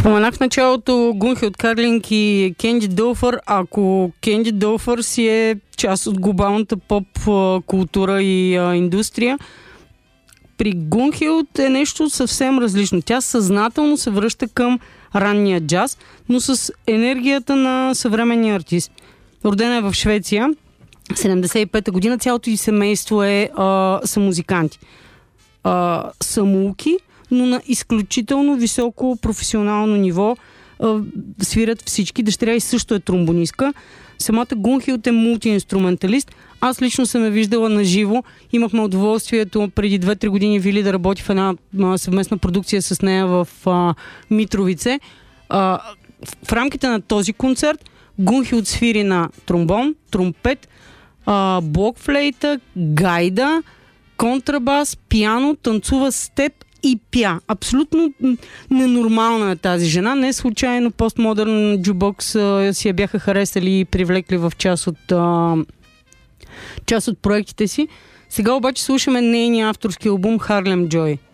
Споменах в началото Гунхилд Карлинг и Кенди Дълфър. Ако Кенди Дълфър си е част от глобалната поп култура и индустрия, при Гунхилд е нещо съвсем различно. Тя съзнателно се връща към ранния джаз, но с енергията на съвременния артист. Родена е в Швеция, 75-та година, цялото ѝ семейство са музиканти. Самоуки, но на изключително високо професионално ниво свирят всички. Дъщеря ѝ също е тромбонистка. Самата Гунхилд е мултиинструменталист. Аз лично съм я виждала на живо. Имахме удоволствието преди 2-3 години Вили да работи в една съвместна продукция с нея в Митровице. В рамките на този концерт Гунхилд свири на тромбон, тромпет, блокфлейта, гайда, контрабас, пиано, танцува степ и пя. Абсолютно ненормална е тази жена. Не случайно постмодерн джубокс си я бяха харесали и привлекли в част от проектите си. Сега обаче слушаме нейния авторски албум Harlem Joy.